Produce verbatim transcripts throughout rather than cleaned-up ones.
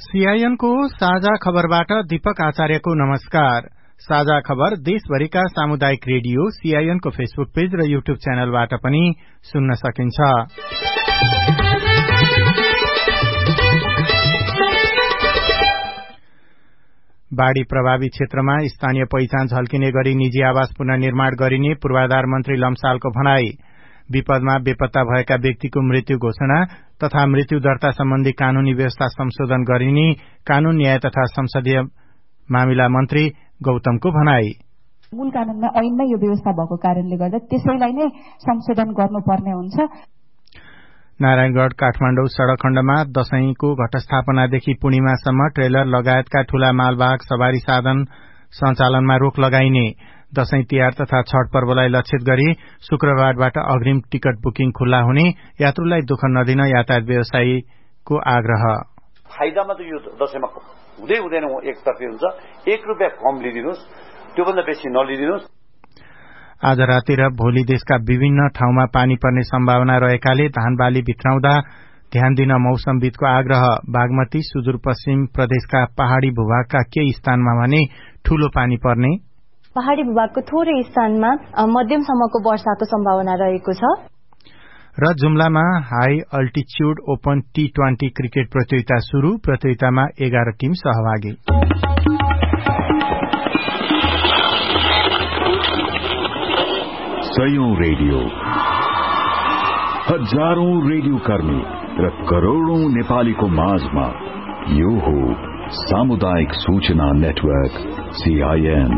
CIN को साझा खबरबाट दीपक आचार्यको नमस्कार। साझा खबर देशभरिका सामुदायिक रेडियो सीआईएन को फेसबुक पेज र यूट्यूब च्यानलबाट पनि सुन्न सकिन्छ। बाढ़ी प्रभावित क्षेत्रमा स्थानीय पहिचान झल्किने गरी निजी आवास पुनर्निर्माण गरिने पूर्वाधार मन्त्री लम्सालको भनाई। विपदमा बेपत्ता भएका व्यक्तिको मृत्यु घोषणा तथा मृत्यु दर्ता सम्बन्धी कानूनी व्यवस्था संशोधन गरिने कानून न्याय तथा संसदीय मामिला मन्त्री गौतमको भनाई। मूल कानूनमा ऐनमा यो व्यवस्था भएको कारणले गर्दा त्यसैलाई नै संशोधन गर्नुपर्ने हुन्छ। नारायणगढ़ काठमाडौँ सड़क खण्डमा दशैंको घटस्थापनादेखि पूर्णिमासम्म ट्रेलर लगायतका ठूला मालवाहक सवारी साधन सञ्चालनमा रोक लगाइने। दशैं तिहार तथा छठ पर्वलाई लक्षित गरी शुक्रबारबाट अग्रिम टिकट बुकिङ खुल्ला हुने, यात्रुलाई दुःख नदिन यातायात व्यवसायीको आग्रह। फाइदामा त यो दशैंमा हुँदै हुँदैन, एकतर्फी हुन्छ। एक रुपियाँ कम लिदिनुहोस्, त्योभन्दा बेसी नलिदिनुहोस्। आज राति र भोलि देशका विभिन्न ठाउँमा पानी पर्ने सम्भावना रहेकाले धान बाली भित्राउँदा ध्यान दिन मौसमविदको आग्रह। बागमती सुदूरपश्चिम प्रदेशका पहाड़ी भूभागका केही स्थानमा भने ठूलो पानी पर्ने, पहाड़ी भूभागको थोरै स्थानमा मध्यमसम्मको वर्षाको सम्भावना रहेको छ। र जुम्लामा high altitude open T twenty cricket प्रतियोगिता शुरू। प्रतियोगितामा एघार टीम सहभागी। सयौं रेडियो, हजारौं रेडियो कर्मी र करोड़ौं नेपालीको माझमा यो हो सामुदायिक सूचना नेटवर्क सीआईएन।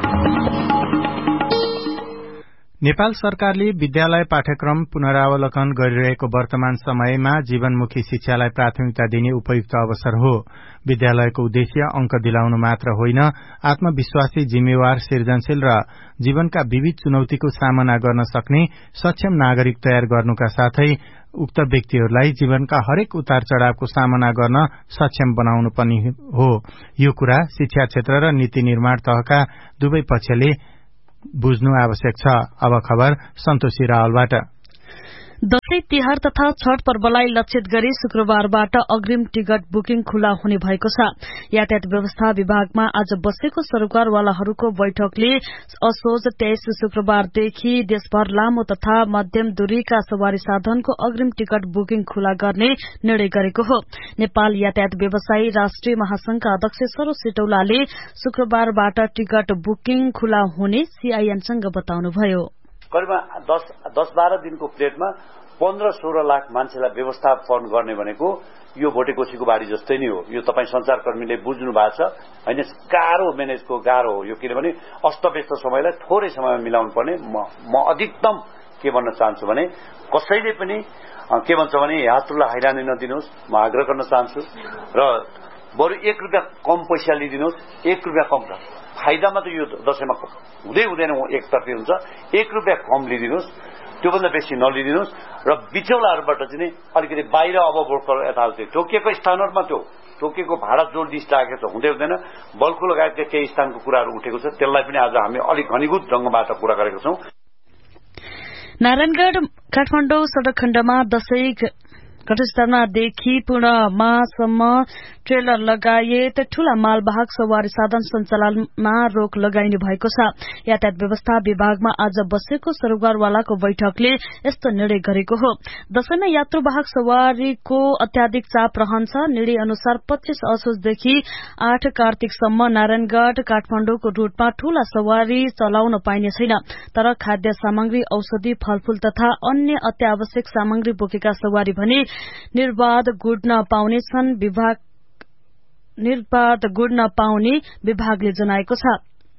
नेपाल सरकारले विद्यालय पाठ्यक्रम पुनरावलोकन गरिरहेको वर्तमान समयमा जीवनमुखी शिक्षालाई प्राथमिकता दिने उपयुक्त अवसर हो। विद्यालयको उद्देश्य अंक दिलाउनु मात्र होइन, आत्मविश्वासी, जिम्मेवार, सृजनशील र जीवनका विविध चुनौतीको सामना गर्न सक्ने सक्षम नागरिक तयार गर्नुका साथै उक्त व्यक्तिहरूलाई जीवनका हरेक उतार चढ़ावको सामना गर्न सक्षम बनाउनु पनि हो। यो कुरा शिक्षा क्षेत्र र नीति निर्माण तहका दुवै पक्षले बुझ्नु आवश्यक छ। अब खबर सन्तोषी रावलबाट। दशैं तिहार तथा छठ पर्वलाई लक्षित गरी शुक्रबारबाट अग्रिम टिकट बुकिङ खुला हुने भएको छ। यातायात व्यवस्था विभागमा आज बसेको सरोकारवालाहरूको बैठकले असोज तेइस शुक्रबारदेखि देशभर लामो तथा मध्यम दूरीका सवारी साधनको अग्रिम टिकट बुकिङ खुला गर्ने निर्णय गरेको हो। नेपाल यातायात व्यवसायी राष्ट्रिय महासंघका अध्यक्ष सरोज सिटौलाले शुक्रबारबाट टिकट बुकिङ खुला हुने सीआईएनसँग बताउनुभयो। करिबन दस दस बाह्र दिनको प्लेटमा पन्ध्र सोह्र लाख मान्छेलाई व्यवस्थापन गर्ने भनेको यो भोटेकोसीको बाढी जस्तै नै हो। यो तपाईँ संचारकर्मीले बुझ्नु भएको छ होइन। गाह्रो म्यानेजको गाह्रो हो यो, किनभने अस्तव्यस्त समयलाई थोरै समयमा मिलाउनु पर्ने। म अधिकतम के भन्न चाहन्छु भने कसैले पनि के भन्छ भने यात्रुलाई हैरानी नदिनुहोस्, म आग्रह गर्न चाहन्छु। र बरु एक रुपियाँ कम पैसा लिदिनुहोस्, एक रुपियाँ कम फाइदामा त यो दशैंमा हुँदै हुँदैन, एकतर्फी हुन्छ। एक रुपियाँ कम लिदिनुहोस्, त्योभन्दा बेसी नलिदिनुहोस्। र बिचौलाहरूबाट चाहिँ अलिकति बाहिर अब यथावत तोकिएको स्थानहरूमा त्यो तोकिएको भाडा जोड लिस्ट राखेको छ, हुँदै हुँदैन। बल्कु लगायतका केही स्थानको कुराहरू उठेको छ, त्यसलाई पनि आज हामी अलिक घनीभूत ढंगबाट पूरा गरेका छौं। नारायणगढ़ काठमाडौँ सड़क खण्डमा दशैं घटस्थापनादेखि पूर्णमासम्म ट्रेलर लगायत ठूला मालवाहक सवारी साधन सञ्चालनमा रोक लगाइने भएको छ। यातायात व्यवस्था विभागमा आज बसेको सरोकारवालाको बैठकले यस्तो निर्णय गरेको हो। दशैंमा यात्रुवाहक सवारीको अत्याधिक चाप रहन्छ। निर्णय अनुसार पच्चीस असोजदेखि आठ कार्तिकसम्म नारायणगढ़ काठमाडौँको रूटमा ठूला सवारी चलाउन पाइने छैन। तर खाद्य सामग्री, औषधि, फलफूल तथा अन्य अत्यावश्यक सामग्री बोकेका सवारी भने निर्बाध गुड्न पाउने छन्। विभाग निर्बाध गुड्न पाउने विभागले जनाएको छ।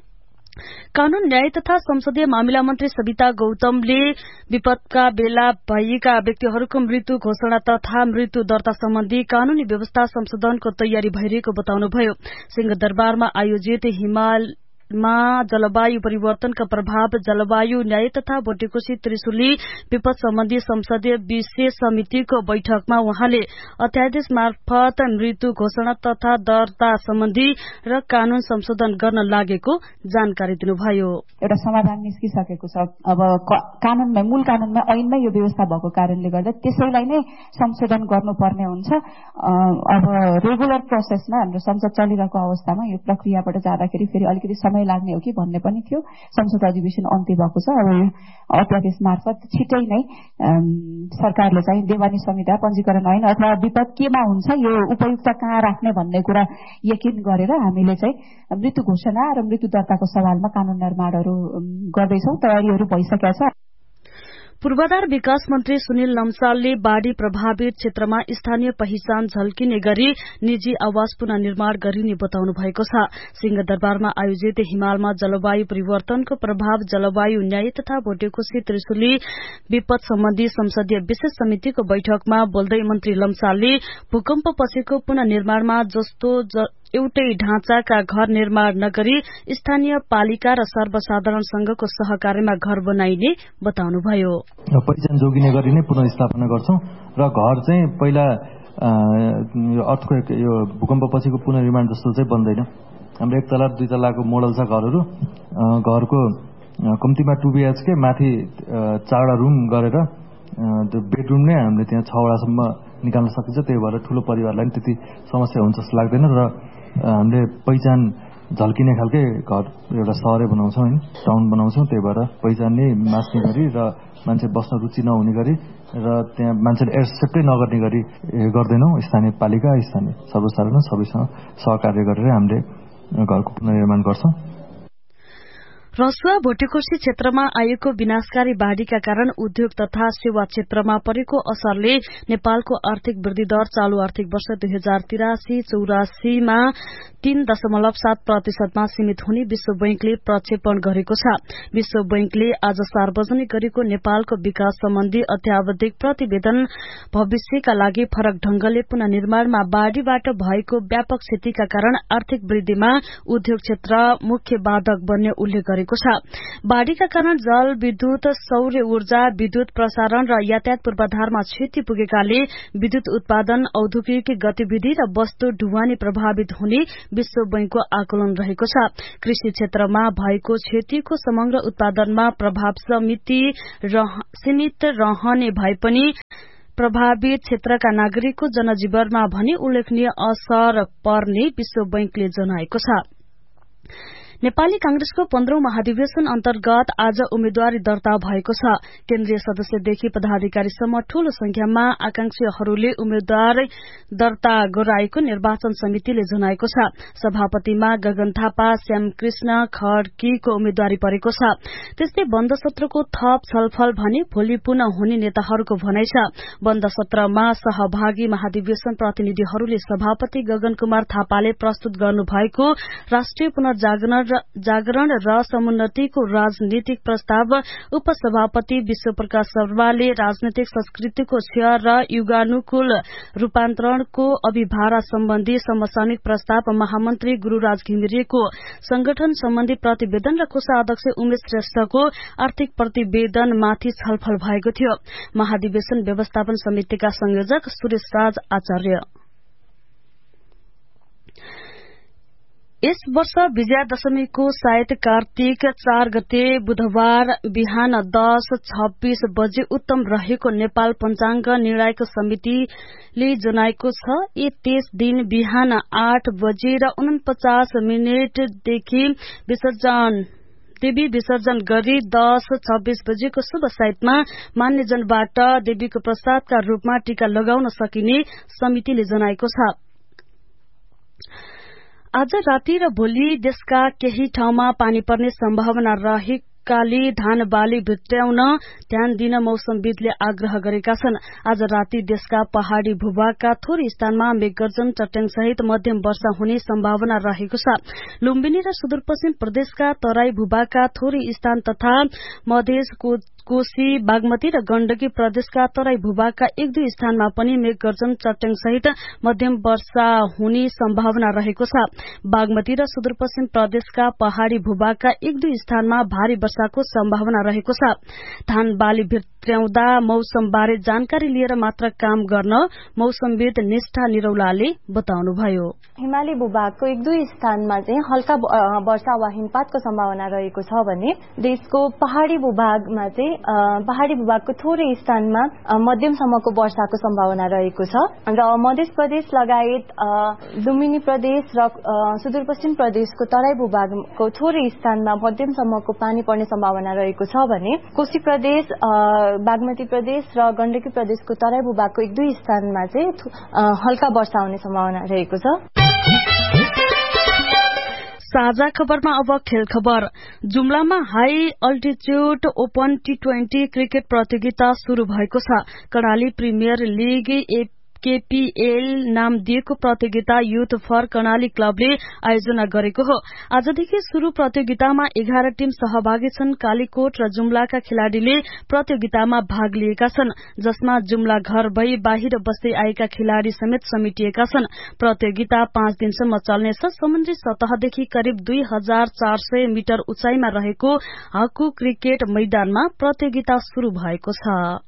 कानून न्याय तथा संसदीय मामिला मन्त्री सविता गौतमले विपदका बेला भएका व्यक्तिहरूको मृत्यु घोषणा तथा मृत्यु दर्ता सम्बन्धी कानूनी व्यवस्था संशोधनको तयारी भइरहेको बताउनुभयो। सिंहदरबारमा आयोजित हिमाल नेपालमा जलवायु परिवर्तनका प्रभाव, जलवायु न्याय तथा भोटेकोशी त्रिशुली विपद सम्बन्धी संसदीय विशेष समितिको बैठकमा उहाँले अध्यादेश मार्फत मृत्यु घोषणा तथा दर्ता सम्बन्धी र कानून संशोधन गर्न लागेको जानकारी दिनुभयो। एउटा समाधान निस्किसकेको छ। अब कानूनमा, मूल कानूनमा, ऐनमै यो व्यवस्था भएको कारणले गर्दा त्यसैलाई नै संशोधन गर्नुपर्ने हुन्छ। अब रेगुलर प्रोसेसमा हाम्रो संसद चलिरहेको अवस्थामा यो प्रक्रियाबाट जाँदाखेरि फेरि अलिकति समय लाग्ने हो कि भन्ने पनि थियो। संसद अधिवेशन अन्त्य भएको छ। अब यो अध्यादेश मार्फत छिटै नै सरकारले चाहिँ देवानी संहिता पञ्जीकरण ऐन अथवा विपद केमा हुन्छ, यो उपयुक्त कहाँ राख्ने भन्ने कुरा यकिन गरेर हामीले चाहिँ मृत्यु घोषणा र मृत्यु दर्ताको सवालमा कानून निर्माणहरू गर्दैछौं। तयारीहरू भइसकेका छ। पूर्वाधार विकास मन्त्री सुनिल लम्सालले बाढ़ी प्रभावित क्षेत्रमा स्थानीय पहिचान झल्किने गरी निजी आवास पुनः निर्माण गरिने बताउनु भएको छ। सिंहदरबारमा आयोजित हिमालमा जलवायु परिवर्तनको प्रभाव, जलवायु न्याय तथा भोटेकोशी त्रिशुली विपद सम्बन्धी संसदीय विशेष समितिको बैठकमा बोल्दै मन्त्री लम्सालले भूकम्प पछिको पुनः निर्माणमा जस्तो एउटै ढाँचाका घर निर्माण नगरी स्थानीय पालिका र सर्वसाधारणसँगको सहकार्यमा घर बनाइने बताउनुभयो। पहिचान जोगिने गरी नै पुनर्स्थापना गर्छौं र घर चाहिँ पहिला अर्थक्वेक यो भूकम्प पछिको पुनर्निर्माण जस्तो चाहिँ बन्दैन। हाम्रो एक तला दुई तलाको मोडल छ घरहरू। घरको कम्तीमा टु बिएचके माथि चारवटा रुम गरेर त्यो बेडरुम नै हामीले त्यहाँ छवटासम्म निकाल्न सकिन्छ। त्यही भएर ठूलो परिवारलाई पनि त्यति समस्या हुन्छ जस्तो लाग्दैन र हामीले पहिचान झल्किने खालकै घर एउटा सहरै बनाउँछौँ, हैन, टाउन बनाउँछौँ। त्यही भएर पहिचान नै मास्ने गरी र मान्छे बस्न रुचि नहुने गरी र त्यहाँ मान्छेले एक्सेप्टै नगर्ने गरी गर्दैनौँ। स्थानीय पालिका, स्थानीय सर्वसाधारण सबैसँग सहकार्य गरेर हामीले घरको पुनर्निर्माण गर्छौँ। रसुवा भोटेकोशी क्षेत्रमा आएको विनाशकारी बाढ़ीका कारण उद्योग तथा सेवा क्षेत्रमा परेको असरले नेपालको आर्थिक वृद्धि दर चालू आर्थिक वर्ष दुई हजार तिरासी चौरासीमा तीन दशमलव सात प्रतिशतमा सीमित हुने विश्व बैंकले प्रक्षेपण गरेको छ। विश्व बैंकले आज सार्वजनिक गरेको नेपालको विकास सम्बन्धी अत्यावधिक प्रतिवेदन भविष्यका लागि फरक ढंगले पुनः निर्माणमा बाढ़ीबाट भएको व्यापक क्षतिका कारण आर्थिक वृद्धिमा उद्योग क्षेत्र मुख्य बाधक बन्ने उल्लेख गरेको छ। बाढ़ीका कारण जल, विद्युत, सौर्य ऊर्जा, विद्युत प्रसारण र यातायात पूर्वाधारमा क्षति पुगेकाले विद्युत उत्पादन, औद्योगिक गतिविधि र वस्तु ढुवानी प्रभावित हुने विश्व बैंकको आकलन रहेको छ। कृषि क्षेत्रमा भएको क्षतिको समग्र उत्पादनमा प्रभाव सीमित रहने भए पनि प्रभावित क्षेत्रका नागरिकको जनजीवनमा भने उल्लेखनीय असर पर्ने विश्व बैंकले जनाएको छ। नेपाली कांग्रेसको पन्ध्रौं महाधिवेशन अन्तर्गत आज उम्मेद्वारी दर्ता भएको छ। केन्द्रीय सदस्यदेखि पदाधिकारीसम्म ठूलो संख्यामा आकांक्षीहरूले उम्मेद्वार दर्ता गराएको निर्वाचन समितिले जनाएको छ। सभापतिमा गगन थापा, श्यामकृष्ण खड्कीको उम्मेद्वारी परेको छ। त्यस्तै बन्द सत्रको थप छलफल भने भोलि पुनः हुने नेताहरूको भनाइ छ। बन्द सत्रमा सहभागी महाधिवेशन प्रतिनिधिहरूले सभापति गगन कुमार थापाले प्रस्तुत गर्नुभएको राष्ट्रिय पुनर्जागरण जागरण र समुन्नतिको राजनीतिक प्रस्ताव, उपसभापति विश्वप्रकाश शर्माले राजनीतिक संस्कृतिको क्षय र युगानुकूल रूपान्तरणको अभिभारा सम्बन्धी समसामयिक प्रस्ताव, महामन्त्री गुरूराज घिमिरेको संगठन सम्बन्धी प्रतिवेदन र कोषाध्यक्ष उमेश श्रेष्ठको आर्थिक प्रतिवेदनमाथि छलफल भएको थियो। महाधिवेशन व्यवस्थापन समितिका संयोजक सुरेश राज आचार्य यस वर्ष विजयादशमीको सायद कार्तिक चार गते बुधबार बिहान दस छब्बीस बजे उत्तम रहेको नेपाल पञ्चाङ्ग निर्णायक समितिले जनाएको छ। यी त्यस दिन बिहान आठ बजे र उनपचास मिनटदेखि विसर्जन देवी विसर्जन गरी दस छब्बीस बजेको शुभ साइतमा मान्यजनबाट देवीको प्रसादका रूपमा टीका लगाउन सकिने समितिले जनाएको छ। आज राति र भोलि देशका केही ठाउँमा पानी पर्ने सम्भावना रहेकाले धान बाली भित्र्याउन ध्यान दिन मौसमविदले आग्रह गरेका छन्। आज राति देशका पहाड़ी भूभागका थोरै स्थानमा मेघगर्जन, चट्याङ सहित मध्यम वर्षा हुने सम्भावना रहेको छ। लुम्बिनी र सुदूरपश्चिम प्रदेशका तराई भूभागका थोरै स्थान तथा मधेसको कोशी बागमती र गण्डकी प्रदेशका तराई भूभागका एक दुई स्थानमा पनि मेघगर्जन चट्याङ सहित मध्यम वर्षा हुने सम्भावना रहेको छ। बागमती र सुदूरपश्चिम प्रदेशका पहाड़ी भूभागका एक दुई स्थानमा भारी वर्षाको सम्भावना रहेको छ। धान बाली भित्र्याउँदा मौसम बारे जानकारी लिएर मात्र काम गर्न मौसमविद निष्ठा निरौलाले बताउनुभयो। हिमाली भूभागको एक दुई स्थानमा चाहिँ हल्का वर्षा वा हिमपातको सम्भावना रहेको छ भने देशको पहाड़ी भूभागमा चाहिँ पहाड़ी भूभागको थोरै स्थानमा मध्यमसम्मको वर्षाको सम्भावना रहेको छ र मध्य प्रदेश लगायत लुम्बिनी प्रदेश र सुदूरपश्चिम प्रदेशको तराई भूभागको थोरै स्थानमा मध्यमसम्मको पानी पर्ने सम्भावना रहेको छ भने कोशी प्रदेश बागमती प्रदेश र गण्डकी प्रदेशको तराई भूभागको एक दुई स्थानमा चाहिँ हल्का वर्षा हुने सम्भावना रहेको छ। साझा खबरमा अब खेल खबर। जुम्लामा high altitude open T twenty cricket प्रतियोगिता शुरू भएको छ। कर्णाली प्रिमियर लीग केपीएल नाम दिएको प्रतियोगिता युथ फर कर्णाली क्लबले आयोजना गरेको हो। आजदेखि शुरू प्रतियोगितामा एघार टीम सहभागी छन्। कालीकोट र जुम्लाका खेलाड़ीले प्रतियोगितामा भाग लिएका छन्, जसमा जुम्ला घर भई बाहिर बस्दै आएका खेलाड़ी समेत समेटिएका छन्। प्रतियोगिता पाँच दिनसम्म चल्नेछ। समुद्री सतहदेखि करिब दुई हजार चार सय मिटर उचाइमा रहेको हाकु क्रिकेट मैदानमा प्रतियोगिता शुरू भएको छ।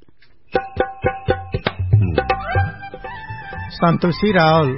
सन्तोषी रावल।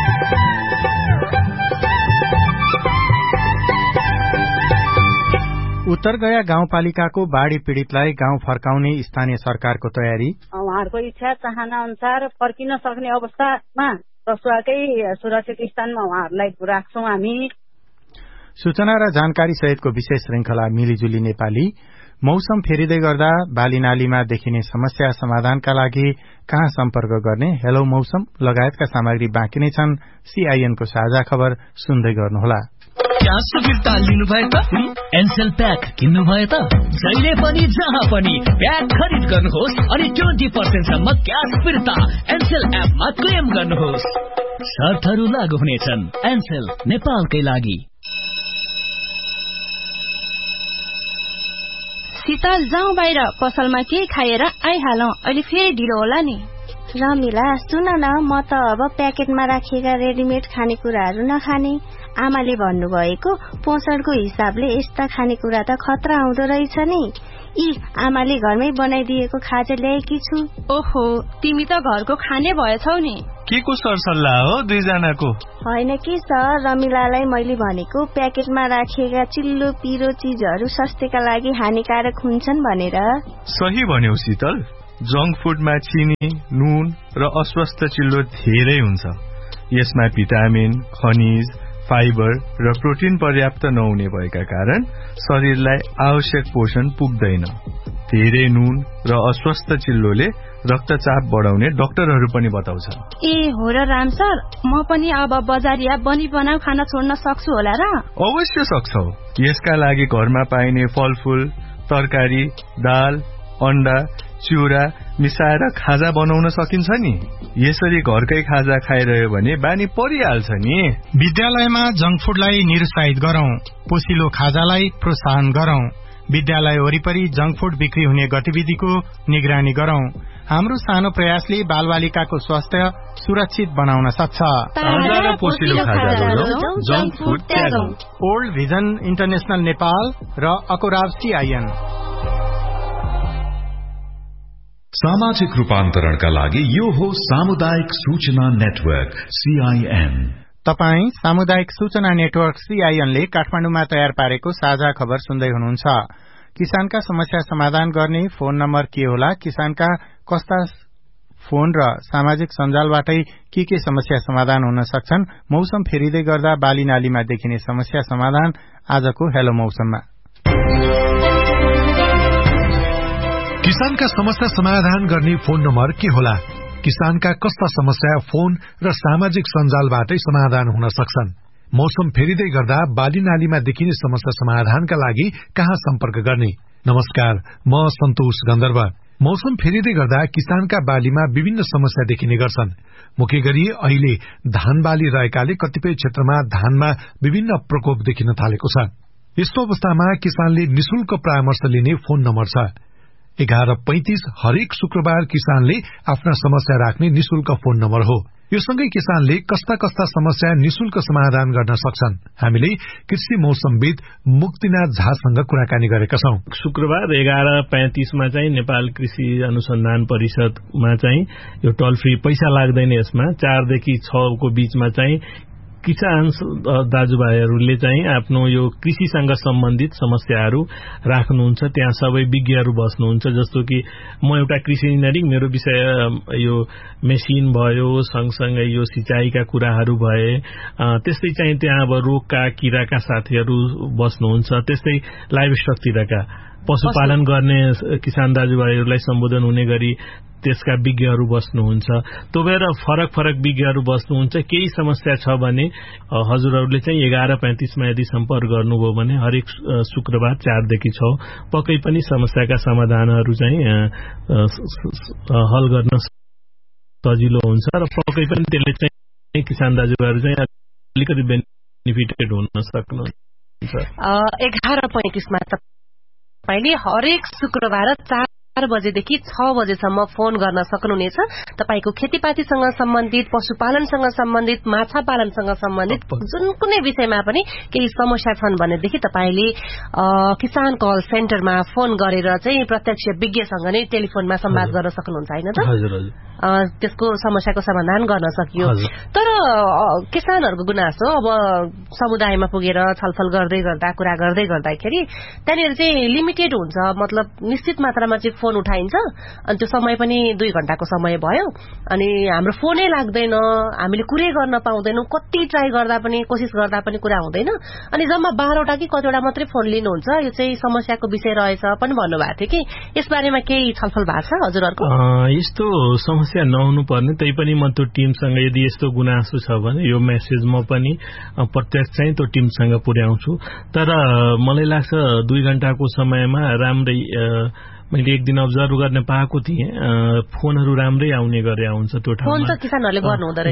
उत्तर गया गाउँपालिकाको बाढ़ी पीड़ितलाई गाउँ फर्काउने स्थानीय सरकारको तयारी। उहाँहरूको इच्छा चाहना अनुसार फर्किन सक्ने अवस्थामा रसुवाकै सुरक्षित स्थानमा उहाँहरूलाई राख्छौं हामी। सूचना र जानकारी सहितको विशेष श्रृंखला मिलिजुली नेपाली। मौसम फेरिँदै गर्दा बाली नालीमा देखिने समस्या समाधानका लागि कहाँ सम्पर्क गर्ने, हेलो मौसम लगायतका सामग्री बाँकी नै छन्। सीआईएन को साझा खबर सुन्दै गर्नुहोला। क्या सुविधा लिनुभयो त? एनसेल प्याक किन्नुभयो त? जहिले पनि जहाँ पनि प्याक खरिद गर्नुहोस् अनि ट्वेन्टी पर्सेन्ट सम्म क्यास फिर्ता एनसेल एपमा क्लेम गर्नुहोस्। शर्तहरू लागू हुनेछन्। एनसेल नेपालकै लागि। शीतल जाउँ बाहिर, पसलमा के खाएर आइहालौं, अहिले फेरि ढिलो होला नि। रमिला सुन न, म त अब प्याकेटमा राखिएका रेडिमेड खानेकुराहरू नखाने। आमाले भन्नुभएको पोषणको हिसाबले यस्ता खानेकुरा त खतरा आउँदो रहेछ नि। यी आमाले घरमै बनाइदिएको खाजा ल्याएकी छु। ओहो, तिमी त घरको खाने भएछौ नि। के को सरसल्लाह हो दुईजनाको? होइन कि सर, रमिलालाई मैले भनेको प्याकेटमा राखिएका चिल्लो पिरो चीजहरू स्वास्थ्यका लागि हानिकारक हुन्छन् भनेर। सही भन्यौ शीतल। जंक फूडमा चिनी, नुन र अस्वस्थ चिल्लो धेरै हुन्छ। यसमा भिटामिन, खनिज, फाइबर र प्रोटिन पर्याप्त नहुने भएका कारण शरीरलाई आवश्यक पोषण पुग्दैन। धेरै नुन र अस्वस्थ चिल्लोले रक्तचाप बढाउने डाक्टरहरू पनि बताउँछ। ए हो र राम सर, म पनि अब बजारिया बनी बनाउ खाना छोड्न सक्छु होला र? अवश्य सक्छौ। यसका लागि घरमा पाइने फलफूल, तरकारी, दाल, अण्डा, चिउरा मिसाएर खाजा बनाउन सकिन्छ नि। यसरी घरकै खाजा खाइरह्यो भने बानी परिहाल्छ नि। विद्यालयमा जंक फूडलाई निरुत्साहित गरौं, पोसिलो खाजालाई प्रोत्साहन गरौं। विद्यालय वरिपरि जंक फूड बिक्री हुने गतिविधिको निगरानी गरौं। हाम्रो सानो प्रयासले बालबालिकाको स्वास्थ्य सुरक्षित बनाउन सक्छ। ताजा र पोसिलो खाजा गरौं, junk food त्यागौं। Old vision international Nepal र अकोराब सीआईएन। सामाजिक रूपान्तरणका लागि यो हो सामुदायिक सूचना नेटवर्क सीआईएन। तपाई सामुदायिक सूचना नेटवर्क सीआईएनले काठमाडौँमा तयार पारेको साझा खबर सुन्दै हुनुहुन्छ। किसानका समस्या समाधान गर्ने फोन नम्बर के होला, किसानका कस्ता फोन र सामाजिक सञ्जालबाटै के के समस्या समाधान हुन सक्छन्, मौसम फेरिँदै गर्दा बाली नालीमा देखिने समस्या समाधान आजको हेलो मौसममा। किसानका समस्या समाधान गर्ने फोन नम्बर के होला, किसानका कस्ता समस्या फोन र सामाजिक सञ्जालबाटै समाधान हुन सक्छन्, मौसम फेरिँदै गर्दा बाली नालीमा देखिने समस्या समाधानका लागि कहाँ सम्पर्क गर्ने। नमस्कार, म सन्तोष गन्धर्व। मौसम फेरिँदै गर्दा किसानका बालीमा विभिन्न समस्या देखिने गर्छन्। मुख्य गरी अहिले धान बाली रहेकाले कतिपय क्षेत्रमा धानमा विभिन्न प्रकोप देखिन थालेको छ। यस्तो अवस्थामा किसानले निशुल्क परामर्श लिने फोन नम्बर छ एघार पैंतिस हरेक शुक्रबार किसानले आफ्ना समस्या राख्ने निशुल्क फोन नम्बर हो। यो सँगै किसानले कस्ता कस्ता समस्या निशुल्क समाधान गर्न सक्छन्। हामीले कृषि मौसमविद मुक्तिनाथ झासँग कुराकानी गरेका छौं। शुक्रबार एघार पैंतिसमा चाहिँ नेपाल कृषि अनुसन्धान परिषदमा चाहिँ यो टोल फ्री पैसा लाग्दैन। यसमा चारदेखि छ को बीचमा चाहिँ किसान दाजुभाइहरूले चाहिँ आफ्नो यो कृषिसँग सम्बन्धित समस्याहरू राख्नुहुन्छ। त्यहाँ सबै विज्ञहरू बस्नुहुन्छ। जस्तो कि म एउटा कृषि इन्जिनियरिङ, मेरो विषय यो मेसिन भयो, सँगसँगै यो सिंचाइका कुराहरू भए। त्यस्तै चाहिँ त्यहाँ अब रोगका किराका साथीहरू बस्नुहुन्छ। त्यस्तै लाइभ स्टकतिरका पशुपालन गर्ने किसान दाजुभाइहरूलाई सम्बोधन हुने गरी त्यसका विज्ञहरू बस्नुहुन्छ। त्यो भएर फरक फरक विज्ञहरू बस्नुहुन्छ। केही समस्या छ भने हजुरहरूले चाहिँ एघार पैंतिसमा यदि सम्पर्क गर्नुभयो भने हरेक शुक्रबार चारदेखि छ पक्कै पनि समस्याका समाधानहरू चाहिँ हल गर्न सजिलो हुन्छ र पक्कै पनि त्यसले चाहिँ किसान दाजुभाइहरू चाहिँ अलिकति बेनिफिटेड हुन सक्नुहुन्छ। एघार पैंतिसमा तपाईँले हरेक शुक्रबार चार चार बजेदेखि छ बजेसम्म फोन गर्न सक्नुहुनेछ। तपाईको खेतीपातीसँग सम्बन्धित, पशुपालनसँग सम्बन्धित, माछा पालनसँग सम्बन्धित जुन कुनै विषयमा पनि केही समस्या छन् भनेदेखि तपाईले किसान कल सेन्टरमा फोन गरेर चाहिँ प्रत्यक्ष विज्ञसँग नै टेलिफोनमा संवाद गर्न सक्नुहुन्छ हैन त? हजुर हजुर। त्यसको समस्याको समाधान गर्न सकियो। तर किसानहरूको गुनासो अब समुदायमा पुगेर छलफल गर्दै गर्दा कुरा गर्दै गर्दाखेरि त्यहाँनिर चाहिँ लिमिटेड हुन्छ। मतलब निश्चित मात्रामा चाहिँ फोन उठाइन्छ अनि त्यो समय पनि दुई घण्टाको समय भयो अनि हाम्रो फोनै लाग्दैन, हामीले कुरै गर्न पाउँदैनौं। कति ट्राई गर्दा पनि कोसिस गर्दा पनि कुरा हुँदैन अनि जम्मा बाह्रवटा कि कतिवटा मात्रै फोन लिनुहुन्छ। यो चाहिँ समस्याको विषय रहेछ पनि भन्नुभएको थियो कि यसबारेमा केही छलफल भएको छ हजुरहरूको? यस्तो समस्या नहुनु पर्ने, तै पनि म त्यो टिमसँग यदि यस्तो गुनासो छ भने यो मेसेज म पनि प्रत्यक्ष चाहिँ त्यो टिमसँग पुर्याउँछु। तर मलाई लाग्छ दुई घण्टाको समयमा राम्रै मैले एक दिन अब्जर्भ गर्न पाएको थिएँ। फोनहरू राम्रै आउने गरे आउँछ त्यो ठाउँमा। फोन त किसानहरूले गर्नुहुँदो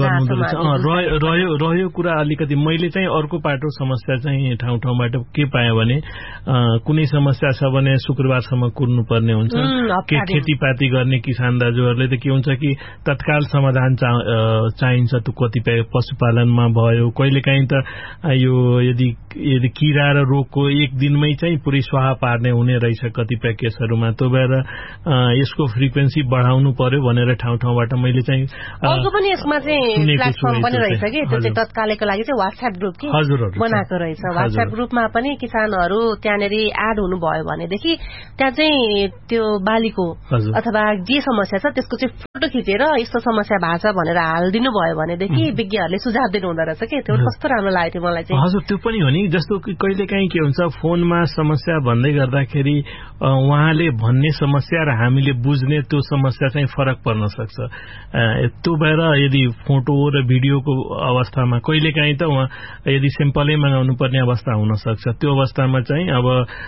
रहेछ। रह्यो रह्यो कुरा अलिकति मैले चाहिँ अर्को पाटो समस्या चाहिँ ठाउँ ठाउँबाट के पाएँ भने कुनै समस्या छ भने शुक्रबारसम्म कुर्नु पर्ने हुन्छ। के खेतीपाती गर्ने किसान दाजुहरूले त के हुन्छ कि तत्काल समाधान चाहिन्छ। त्यो कतिपय पशुपालनमा भयो, कहिलेकाहीँ त यो यदि यदि किरा र रोगको एक दिनमै चाहिँ पुरै स्वाहा पार्ने हुने रहेछ कतिपय केसहरू। त्यो भएर यसको फ्रिक्वेन्सी बढाउनु पर्यो भनेर ठाउँ ठाउँबाट मैले चाहिँ अर्को पनि यसमा चाहिँ प्लेटफर्म पनि रहेछ कि त्यो चाहिँ तत्कालको लागि चाहिँ व्हाट्सएप ग्रुप कि बनाएको रहेछ। व्हाट्सएप ग्रुपमा पनि किसानहरू त्यहाँनिर एड हुनुभयो भनेदेखि त्यहाँ चाहिँ त्यो बालीको अथवा जे समस्या छ त्यसको चाहिँ फोटो खिचेर यस्तो समस्या भएको छ भनेर हालिदिनु भयो भनेदेखि विज्ञहरूले सुझाव दिनु हुँदो रहेछ कि त्यो कस्तो राम्रो लागेको थियो मलाई चाहिँ। हजुर त्यो पनि हो नि। जस्तो कि कहिलेकाहीँ के हुन्छ फोनमा समस्या भन्दै गर्दाखेरि उहाँले भन्ने समस्या र हामीले बुझ्ने त्यो समस्या चाहिँ फरक पर्न सक्छ। त्यो भएर यदि फोटो र भिडियोको अवस्थामा कहिलेकाहीँ त उहाँ यदि सिम्पलै मगाउनु पर्ने अवस्था हुन सक्छ। त्यो अवस्थामा चाहिँ अब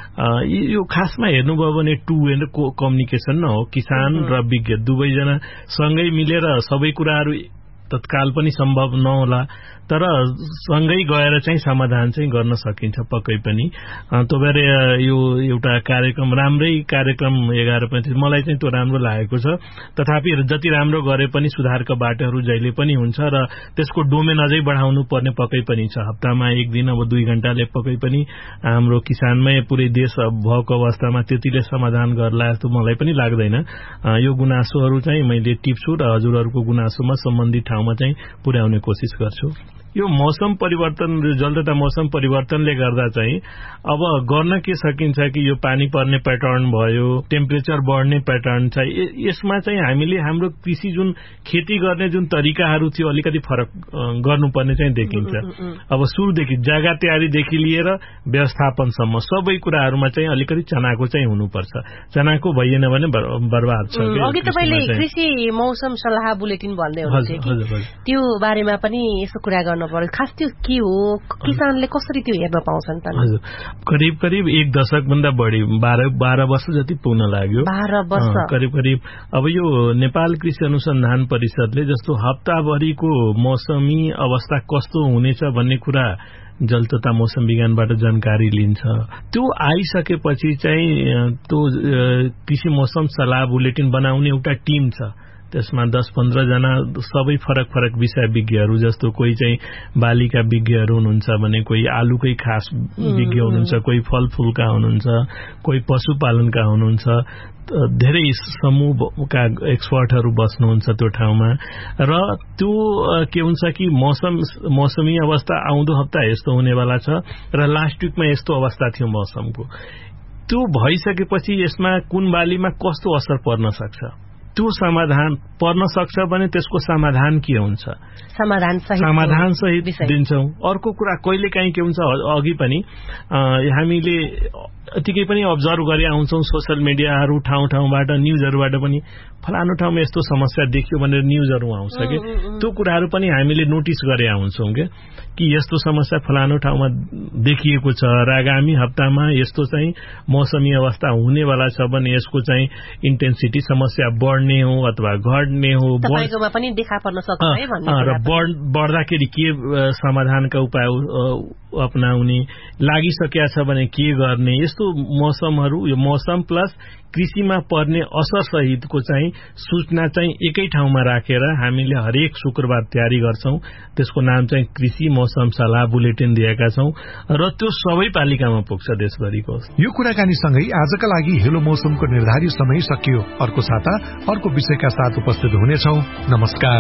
यो खासमा हेर्नुभयो भने टु वे कम्युनिकेसन न हो। किसान र विज्ञ दुवैजना सँगै मिलेर सबै कुराहरू तत्काल पनि सम्भव नहोला तर सँगै गएर चाहिँ समाधान चाहिँ गर्न सकिन्छ पक्कै पनि। त्यो भएर यो एउटा कार्यक्रम राम्रै कार्यक्रम एघार पैंतिस मलाई चाहिँ त्यो राम्रो लागेको छ। तथापि जति राम्रो गरे पनि सुधारका बाटोहरू जहिले पनि हुन्छ र त्यसको डोमेन अझै बढाउनु पर्ने पक्कै पनि छ। हप्तामा एक दिन अब दुई घण्टाले पक्कै पनि हाम्रो किसानमै पुरै देश भएको अवस्थामा त्यतिले समाधान गर्ला जस्तो मलाई पनि लाग्दैन। यो गुनासोहरू चाहिँ मैले टिप्छु र हजुरहरूको गुनासोमा सम्बन्धित ठाउँमा चाहिँ पुर्याउने कोसिस गर्छु। यो मौसम परिवर्तन, जलतथा मौसम परिवर्तनले गर्दा चाहिँ अब गर्न के सकिन्छ कि यो पानी पर्ने प्याटर्न भयो, टेम्परेचर बढ्ने प्याटर्न छ, यसमा चाहिँ हामीले हाम्रो कृषि जुन खेती गर्ने जुन तरिकाहरू थियो अलिकति फरक गर्नुपर्ने चाहिँ देखिन्छ। अब सुरुदेखि जग्गा तयारीदेखि लिएर व्यवस्थापनसम्म सबै कुराहरूमा चाहिँ अलिकति चनाको चाहिँ हुनुपर्छ। चनाको भइएन भने बर्बाद छ। अघि तपाईले कृषि मौसम सल्लाह बुलेटिन भन्दै हुनुहुन्थ्यो कि त्यो बारेमा पनि यसो कुरा गर्नु पर्यो। खास त्यो के हो, किसानले कसरी त्यो हेर्न पाउँछन् त? हजुर, करिब करिब एक दशक भन्दा बढी बाह्र बाह्र वर्ष जति पुग्न लाग्यो। बाह्र वर्ष करिब करिब। अब यो नेपाल कृषि अनुसन्धान परिषदले जस्तो हप्ताभरिको मौसमी अवस्था कस्तो हुनेछ भन्ने कुरा जल तथा मौसम विज्ञानबाट जानकारी लिन्छ। त्यो आइसकेपछि चाहिँ त्यो कृषि मौसम सल्लाह बुलेटिन बनाउने एउटा टिम छ। त्यसमा दस पन्ध्र जना सबै फरक फरक विषय विज्ञहरू, जस्तो कोही चाहिँ बालीका विज्ञहरू हुनुहुन्छ भने कोही आलुकै खास विज्ञ हुनुहुन्छ, कोही फलफूलका हुनुहुन्छ, कोही पशुपालनका हुनुहुन्छ, धेरै समूहका एक्सपर्टहरू बस्नुहुन्छ त्यो ठाउँमा। र त्यो के हुन्छ कि मौसम मौसमी अवस्था आउँदो हप्ता यस्तो हुनेवाला छ र लास्ट विकमा यस्तो अवस्था थियो मौसमको। त्यो भइसकेपछि यसमा कुन बालीमा कस्तो असर पर्न सक्छ, त्यो समाधान पर्न सक्छ भने त्यसको समाधान के हुन्छ, समाधान सहित समाधान सहित दिन्छौं। अर्को कुरा कहिलेकाहीँ के हुन्छ, अघि पनि हामीले यतिकै पनि अब्जर्भ गरे आउँछौं सोशल मिडियाहरू ठाउँ ठाउँबाट, न्यूजहरूबाट पनि फलानु ठाउँमा यस्तो समस्या देखियो भनेर न्यूजहरू आउँछ कि त्यो कुराहरू पनि हामीले नोटिस गरे आउँछौं के कि यस्तो समस्या फलानु ठाउँमा देखिएको छ र आगामी हप्तामा यस्तो चाहिँ मौसमी अवस्था हुनेवाला छ भने यसको चाहिँ इन्टेन्सिटी समस्या बढ्ने हो अथवा घट्ने हो, तपाईकोमा पनि देखा पर्न सक्छ है भन्ने र बढ्दाखेरि के समाधानका उपाय अपनाउने, लागिसकेका छ भने के गर्ने, यस्तो मौसमहरू, यो मौसम प्लस कृषिमा पर्ने असर सहितको चाहिँ सूचना चाहिँ एकै ठाउँमा राखेर हामीले हरेक शुक्रबार तयारी गर्छौं। त्यसको नाम चाहिँ कृषि मौसम सल्लाह बुलेटिन दिएका छौं र त्यो सबै पालिकामा पुग्छ देशभरिको। यो कुराकानीसँगै आजका लागि हेलो मौसमको निर्धारित समय सकियो। अर्को साता अर्को विषयका साथ उपस्थित हुनेछौं। नमस्कार।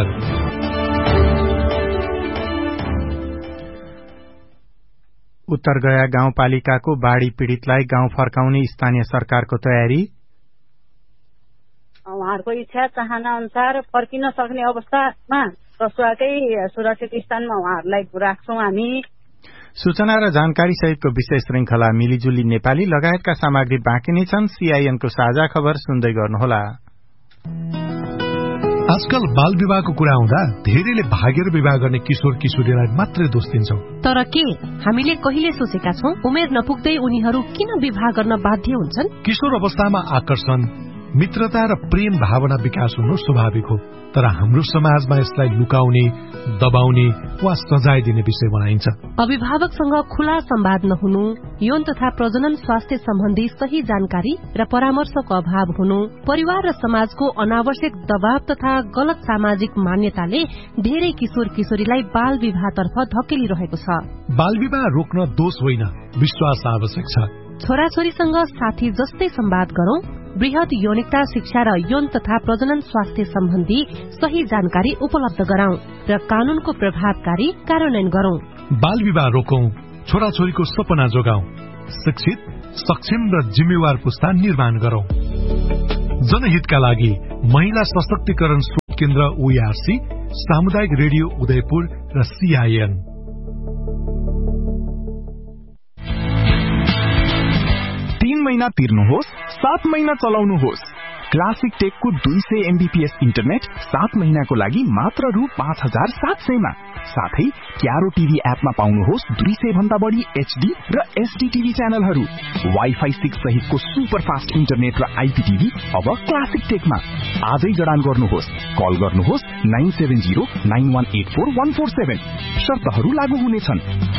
उत्तर गया गाउँपालिकाको बाढ़ी पीड़ितलाई गाउँ फर्काउने स्थानीय सरकारको तयारी। उहाँहरूको इच्छा चाहना अनुसार फर्किन सक्ने अवस्थामा रसुवाकै सुरक्षित स्थानमा उहाँहरूलाई राख्छौं हामी। सूचना र जानकारी सहितको विशेष श्रृंखला मिलिजुली नेपाली लगायतका सामग्री बाँकी नै छन्। सीआईएनको साझा खबर सुन्दै गर्नुहोला। आजकल बाल विवाहको कुरा आउँदा धेरैले भागेर विवाह गर्ने किशोर किशोरीलाई मात्रै दोष दिन्छौं। तर के हामीले कहिले सोचेका छौं उमेर नपुग्दै उनीहरू किन विवाह गर्न बाध्य हुन्छन्? किशोर अवस्थामा आकर्षण, मित्रता र प्रेम भावना विकास हुनु स्वाभाविक हो, तर हाम्रो समाजमा यसलाई लुकाउने, दबाउने वा सजाय दिने विषय बनाइन्छ। अभिभावकसँग खुला संवाद नहुनु, यौन तथा प्रजनन स्वास्थ्य सम्बन्धी सही जानकारी र परामर्शको अभाव हुनु, परिवार र समाजको अनावश्यक दबाव तथा गलत सामाजिक मान्यताले धेरै किशोर किशोरीलाई बाल विवाहतर्फ धकेलिरहेको छ। बाल विवाह रोक्न दोष होइन, विश्वास आवश्यक छ। छोराछोरीसँग साथी जस्तै संवाद गरौं, वृहत यौनिकता शिक्षा र यौन तथा प्रजनन स्वास्थ्य सम्बन्धी सही जानकारी उपलब्ध गराउँ र कानूनको प्रभावकारी कार्यान्वयन गरौं। बाल विवाह रोकौं, छोराछोरीको सपना जोगाउँ, शिक्षित, सक्षम र जिम्मेवार पुस्ता निर्माण गरौं। जनहितका लागि महिला सशक्तिकरण स्रोत केन्द्र ओईआरसी, सामुदायिक रेडियो उदयपुर र सीआईएन। तीन महीना तिर्नुहोस्, सात महीना चलाउनुहोस्। क्लासिक टेकको दुई सय एमबीपीएस इन्टरनेट सात महीनाको लागि मात्र रु पाँच हजार सात सयमा। साथै क्यारो टिभी एपमा पाउनुहोस् दुई सय भन्दा बढी एचडी र एसडी टिभी च्यानलहरू। वाइफाई सिक्स सहितको सुपर फास्ट इन्टरनेट र आइपीटिभी अब क्लासिक टेकमा। आजै जडान गर्नुहोस्, कल गर्नुहोस् nine seven zero nine one eight four one four seven. शर्तहरू लागू हुनेछन्।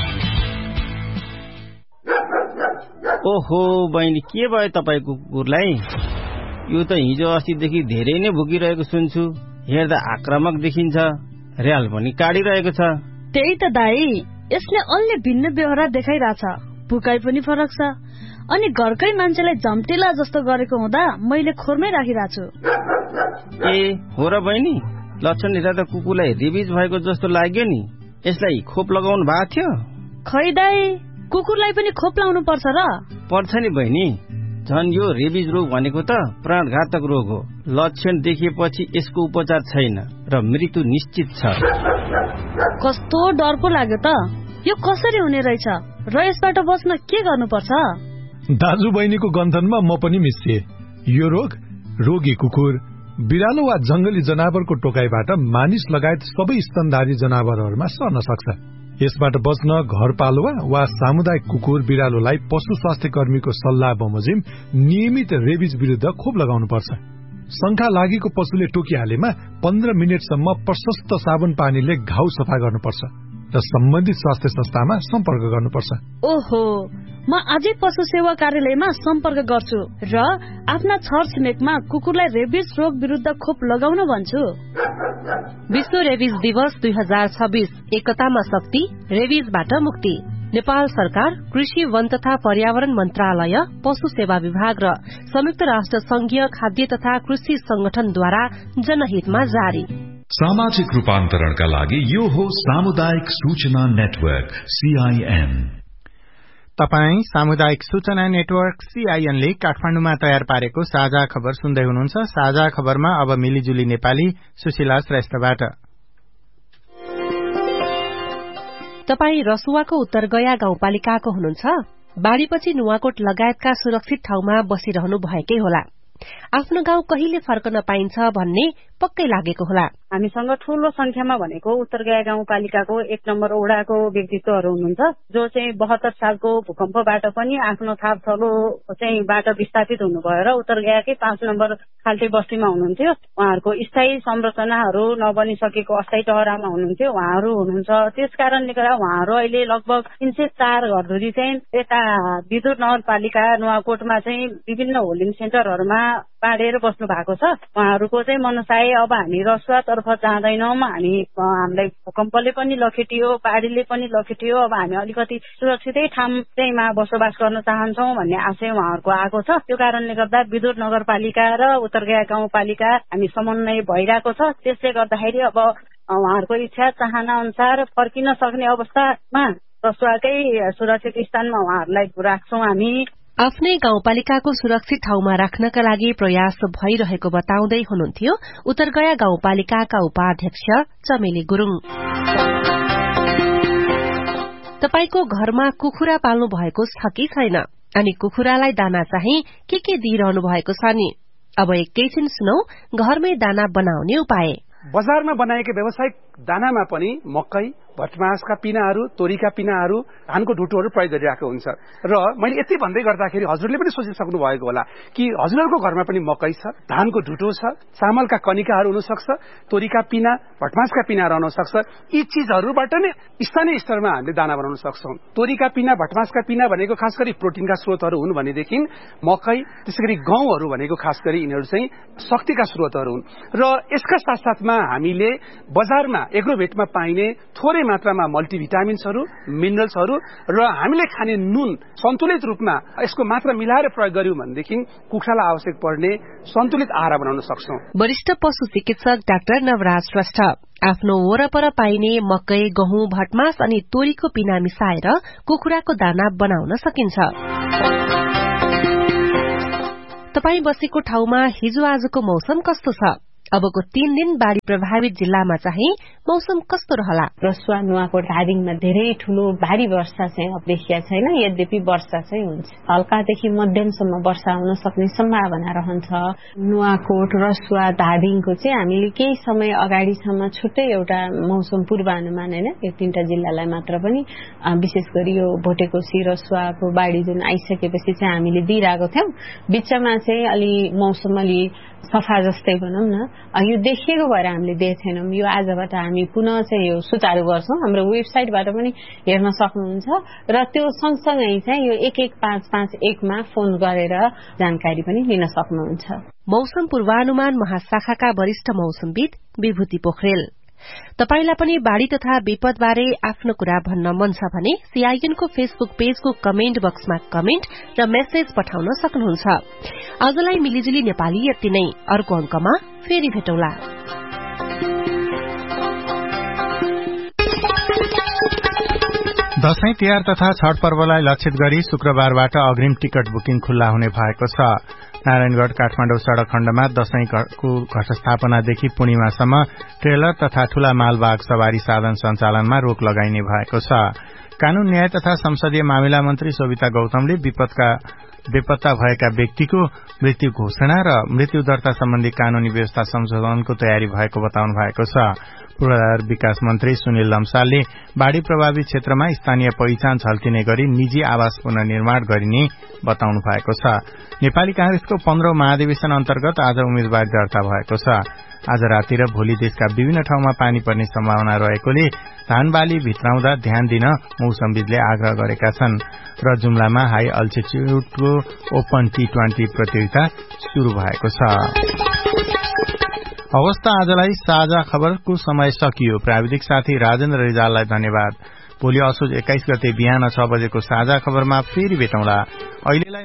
ओहो बहिनी, के भयो तपाईको कुकुरलाई? यो त हिजो अस्तिदेखि धेरै नै भुकिरहेको सुन्छु। हेर्दा आक्रामक देखिन्छ, र्याल पनि काटिरहेको छ। त्यही त दाई, यसले अन्य भिन्न व्यवहार देखाइरहेछ। भुकाइ पनि फरक छ अनि घरकै मान्छेलाई झम्टेला जस्तो गरेको हुँदा मैले खोरमै राखिरहेको छु। ए हो र बहिनी, लक्षण हेर्दा त कुकुरलाई रेबिज भएको जस्तो लाग्यो नि। यसलाई खोप लगाउनु भएको थियो? खै दाई, कुकुरलाई पनि खोप लाउनु पर्छ र? पर्छ नि बहिनी, झन् यो रेबिज रोग भनेको त प्राणघातक रोग हो। लक्षण देखिएपछि यसको उपचार छैन र मृत्यु निश्चित छ। कस्तो डर पो लाग्यो त। यो कसरी हुने रहेछ र यसबाट बच्न के गर्नुपर्छ? दाजु बहिनीको गन्थनमा म पनि मिसिए। यो रोग रोगी कुकुर, बिरालो वा जंगली जनावरको टोकाइबाट मानिस लगायत सबै स्तनधारी जनावरहरूमा सर्न सक्छ। यसबाट बच्न घरपालुवा वा सामुदायिक कुकुर बिरालोलाई पशु स्वास्थ्य कर्मीको सल्लाह बमोजिम नियमित रेबिज विरुद्ध खोप लगाउनु पर्छ। शंका लागेको पशुले टोकिहालेमा पन्ध्र मिनटसम्म प्रशस्त साबुन पानीले घाउ सफा गर्नुपर्छ र र सम्बन्धित स्वास्थ्य संस्थामा सम्पर्क गर्नुपर्छ। ओहो, म आजै पशु सेवा कार्यालयमा सम्पर्क गर्छु र आफ्ना छरछिमेकमा कुकुरलाई रेबिज रोग विरुद्ध खोप लगाउन भन्छु। विश्व रेबिज दिवस दुई हजार छब्बीस एकतामा शक्ति, रेबिजबाट मुक्ति। नेपाल सरकार, कृषि, वन तथा पर्यावरण मन्त्रालय, पशु सेवा विभाग र संयुक्त राष्ट्र संघीय खाद्य तथा कृषि संगठनद्वारा जनहितमा जारी। सामाजिक रूपान्तरणका लागि यो हो सामुदायिक सूचना नेटवर्क सीआईएन। तपाई सामुदायिक सूचना नेटवर्क सीआईएन ले काठमाडौँमा तयार पारेको साझा खबर सुन्दै हुनुहुन्छ। साझा खबरमा अब मिलिजुली नेपाली सुशीला श्रेष्ठबाट। तपाई रसुवाको उत्तरगया गाउँपालिकाको हुनुहुन्छ? बाढ़ीपछि नुवाकोट लगायतका सुरक्षित ठाउँमा बसिरहनु भएकै होला। आफ्नो गाउँ कहिले फर्कन पाइन्छ भन्ने पक्कै लागेको होला। हामीसँग ठूलो संख्यामा भनेको उत्तरगया गाउँपालिकाको एक नम्बर ओडाको व्यक्तित्वहरू हुनुहुन्छ, जो चाहिँ बहत्तर सालको भूकम्पबाट पनि आफ्नो थाप थलो चाहिँ बाट विस्थापित हुनुभयो र उत्तरगयाकै पाँच नम्बर खाल्टे बस्तीमा हुनुहुन्थ्यो। उहाँहरूको स्थायी संरचनाहरू नबनिसकेको अस्थायी टहरामा हुनुहुन्थ्यो उहाँहरू हुनुहुन्छ। त्यस कारणले गर्दा उहाँहरू अहिले लगभग तीन सय चार घरधुरी चाहिँ यता विद्युत नगरपालिका नुवाकोटमा चाहिँ विभिन्न होल्डिङ सेन्टरहरूमा बाँडेर बस्नु भएको छ। उहाँहरूको चाहिँ मनसाय अब हामी रसुवातर्फ जाँदैनौँ, हामी हामीलाई भूकम्पले पनि लखेटियो, बाढीले पनि लखेटियो, अब हामी अलिकति सुरक्षितै ठाउँ चाहिँमा बसोबास गर्न चाहन्छौँ भन्ने आशय उहाँहरूको आएको छ। त्यो कारणले गर्दा विद्युत नगरपालिका र उत्तरगया गाउँपालिका हामी समन्वय भइरहेको छ। त्यसले गर्दाखेरि अब उहाँहरूको इच्छा चाहना अनुसार फर्किन सक्ने अवस्थामा रसुवाकै सुरक्षित स्थानमा उहाँहरूलाई राख्छौँ हामी। आफ्नै गाउँपालिकाको सुरक्षित ठाउँमा राख्नका लागि प्रयास भइरहेको बताउँदै हुनुहुन्थ्यो उत्तरगया गाउँपालिकाका उपाध्यक्ष चमेली गुरूङ। तपाईको घरमा कुखुरा पाल्नु भएको छ कि छैन? अनि कुखुरालाई दाना चाहिँ के के दिइरहनु भएको छ नि? अब एकैछिन सुनौ घरमै दाना बनाउने उपाय। बजारमा बनाएका व्यावसायिक दानामा पनि मकै, भटमासका पिनाहरू, तोरीका पिनाहरू, धानको ढुटोहरू प्रयोग गरिरहेको हुन्छ। र मैले यति भन्दै गर्दाखेरि हजुरले पनि सोचिसक्नु भएको होला कि हजुरहरूको घरमा पनि मकै छ, धानको ढुटो छ, चामलका कनिकाहरू हुन सक्छ, तोरीका पिना, भटमासका पिनाहरू हुन सक्छ। यी चीजहरूबाट नै स्थानीय स्तरमा हामीले दाना बनाउन सक्छौं। तोरीका पिना, भटमासका पिना भनेको खास गरी प्रोटिनका स्रोतहरू हुन् भनेदेखि मकै, त्यसैगरी गहुँहरू भनेको खास गरी यिनीहरू चाहिँ शक्तिका स्रोतहरू हुन्। र यसका साथसाथमा हामीले बजारमा एग्रोभेटमा पाइने थोरै मात्रामा मल्टिभिटामिन्सहरू, मिनरल्सहरू र हामीले खाने नुन सन्तुलित रूपमा यसको मात्रा मिलाएर प्रयोग गर्यौं भनेदेखि कुखुरालाई आवश्यक पर्ने सन्तुलित आहार बनाउन सक्छौं। वरिष्ठ पशु चिकित्सक डाक्टर नवराज श्रेष्ठ आफ्नो वरपर पाइने मकै, गहुँ, भटमास अनि तोरीको पिना मिसाएर कुखुराको दाना बनाउन सकिन्छ। तपाई बसेको ठाउँमा हिजो आजको मौसम कस्तो छ? अबको तीन दिन बाढ़ी प्रभावित जिल्लामा चाहिँ मौसम कस्तो रहला? रसुवा, नुवाकोट, धादिङमा धेरै ठूलो भारी वर्षा चाहिँ अपेक्षा छैन। यद्यपि वर्षा चाहिँ हुन्छ, हल्कादेखि मध्यमसम्म वर्षा हुन सक्ने सम्भावना रहन्छ। नुवाकोट, रसुवा, धादिङको चाहिँ हामीले केही समय अगाडिसम्म छुट्टै एउटा मौसम पूर्वानुमान हैन यो तीनटा जिल्लालाई मात्र पनि विशेष गरी यो भोटेकोशी रसुवाको बाढ़ी जुन आइसकेपछि चाहिँ हामीले दिइरहेको थियौं। बिचमा चाहिँ अलि मौसम अलि सफा जस्तै भनौं न, यो देखिएको भएर हामीले दिएको छैनौं। यो आजबाट हामी पुनः चाहिँ यो सुचारू गर्छौं। हाम्रो वेबसाइटबाट पनि हेर्न सक्नुहुन्छ र त्यो सँगसँगै चाहिँ यो एक एक पाँच पाँच एक मा फोन गरेर जानकारी पनि लिन सक्नुहुन्छ। मौसम पूर्वानुमान महाशाखाका वरिष्ठ मौसमविद विभूति पोखरेल। तपाईलाई पनि बाढ़ी तथा विपद बारे आफ्नो कुरा भन्न मन छ भने सीआईएनको फेसबुक पेजको कमेन्ट बक्समा कमेन्ट र मेसेज पठाउन सक्नुहुन्छ। आजलाई मिलिजुली नेपाली यति नै। अर्को अंकमा फेरि भेटौला। दशैं तिहार तथा छठ पर्वलाई लक्षित गरी शुक्रबारबाट अग्रिम टिकट बुकिङ खुल्ला हुने भएको छ। नारायणगढ़ काठमाडौँ सड़क खण्डमा दशैंको घटस्थापनादेखि पूर्णिमासम्म ट्रेलर तथा ठूला मालवाहक सवारी साधन सञ्चालनमा रोक लगाइने भएको छ। कानून न्याय तथा संसदीय मामिला मन्त्री सोभिता गौतमले विपदका बेपत्ता भएका व्यक्तिको मृत्यु घोषणा र मृत्यु दर्ता सम्बन्धी कानूनी व्यवस्था संशोधनको तयारी भएको बताउनु भएको छ। पूर्वाधार विकास मन्त्री सुनिल लम्सालले बाढ़ी प्रभावित क्षेत्रमा स्थानीय पहिचान झल्किने गरी निजी आवास पुनर्निर्माण गरिने बताउनु भएको छ। नेपाली कांग्रेसको पन्ध्रौं महाधिवेशन अन्तर्गत आज उम्मेद्वार दर्ता भएको छ। आज राति र भोलि देशका विभिन्न ठाउँमा पानी पर्ने सम्भावना रहेकोले धान बाली भित्राउँदा ध्यान दिन मौसमविदले आग्रह गरेका छन् र जुम्लामा हाई अल्टिट्युडको ओपन टी ट्वेन्टी प्रतियोगिता शुरू भएको छ। अवस्था आजलाई साझा खबरको समय सकियो। प्राविधिक साथी राजेन्द्र रिजाललाई धन्यवाद। भोलि असोज एक्काइस गते बिहान छ बजेको साझा खबरमा फेरि भेटौँला। अहिलेलाई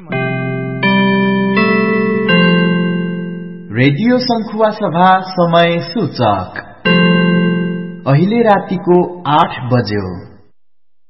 रेडियो संखुवा सभा समय सूचक अहिले रातिको आठ बज्यो।